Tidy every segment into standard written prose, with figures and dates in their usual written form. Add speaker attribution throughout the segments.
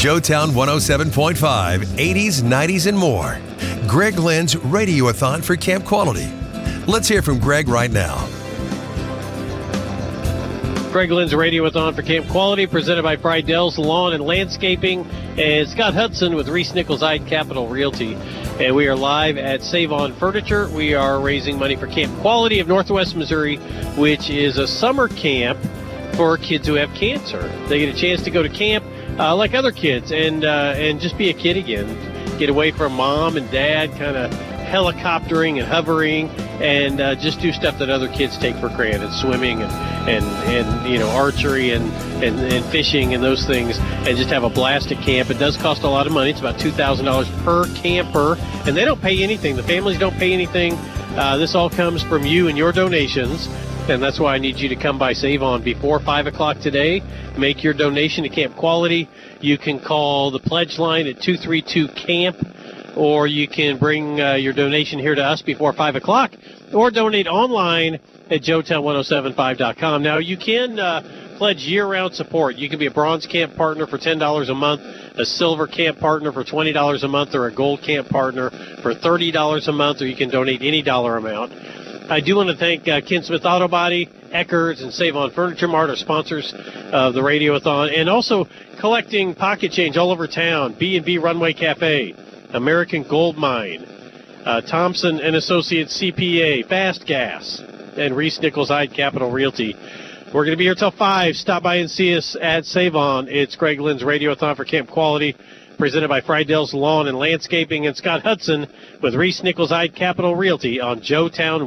Speaker 1: Joetown 107.5, 80s, 90s, and more. Greg Lynn's Radiothon for Camp Quality. Let's hear from Greg right now.
Speaker 2: Greg Lynn's Radiothon for Camp Quality, presented by Friedell's Lawn and Landscaping, and Scott Hudson with Reese Nichols Ide Capital Realty. And we are live at Save On Furniture. We are raising money for Camp Quality of Northwest Missouri, which is a summer camp for kids who have cancer. They get a chance to go to camp like other kids and just be a kid again. Get away from mom and dad, kind of helicoptering and hovering, and just do stuff that other kids take for granted, swimming and you know, archery and fishing and those things, and just have a blast at camp. It does cost a lot of money. It's about $2,000 per camper, and they don't pay anything. The families don't pay anything. This all comes from you and your donations, and that's why I need you to come by Save On before 5 o'clock today. Make your donation to Camp Quality. You can call the pledge line at 232-CAMP, or you can bring your donation here to us before 5 o'clock, or donate online at joetown1075.com. Now, you can pledge year-round support. You can be a bronze camp partner for $10 a month, a silver camp partner for $20 a month, or a gold camp partner for $30 a month, or you can donate any dollar amount. I do want to thank Ken Smith Auto Body, Eckerd's, and Save On Furniture Mart, our sponsors of the Radiothon, and also collecting pocket change all over town. B&B Runway Cafe, American Gold Mine, Thompson and Associates CPA, Fast Gas, and Reese Nichols Ide Capital Realty. We're going to be here till 5. Stop by and see us at Save On. It's Greg Lynn's Radiothon for Camp Quality, presented by Friedell's Lawn and Landscaping, and Scott Hudson with Reese Nichols Ide Capital Realty on Joetown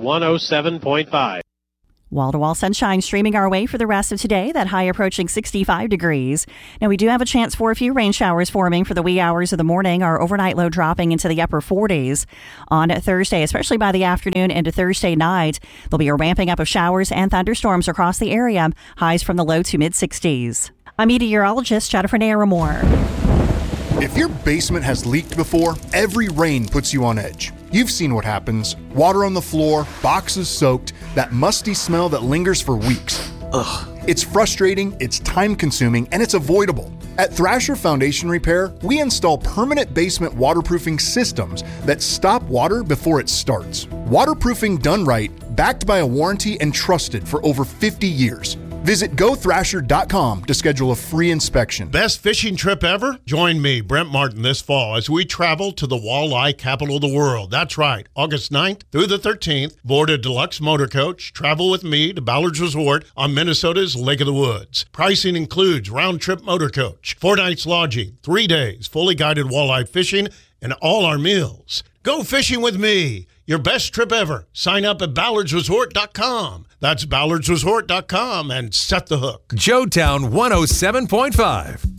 Speaker 2: 107.5.
Speaker 3: Wall-to-wall sunshine streaming our way for the rest of today, that high approaching 65 degrees. Now, we do have a chance for a few rain showers forming for the wee hours of the morning. Our overnight low dropping into the upper 40s on Thursday, especially by the afternoon into Thursday night. There'll be a ramping up of showers and thunderstorms across the area, highs from the low to mid-60s. I'm meteorologist Jennifer Naramore.
Speaker 4: If your basement has leaked before, every rain puts you on edge. You've seen what happens. Water on the floor, boxes soaked, that musty smell that lingers for weeks. Ugh. It's frustrating, it's time-consuming, and it's avoidable. At Thrasher Foundation Repair, we install permanent basement waterproofing systems that stop water before it starts. Waterproofing done right, backed by a warranty and trusted for over 50 years. Visit GoThrasher.com to schedule a free inspection.
Speaker 5: Best fishing trip ever? Join me, Brent Martin, this fall as we travel to the walleye capital of the world. That's right, August 9th through the 13th. Board a deluxe motor coach. Travel with me to Ballard's Resort on Minnesota's Lake of the Woods. Pricing includes round-trip motor coach, 4 nights lodging, 3 days, fully guided walleye fishing, and all our meals. Go fishing with me. Your best trip ever. Sign up at ballardsresort.com. That's ballardsresort.com and set the hook.
Speaker 1: Joetown 107.5.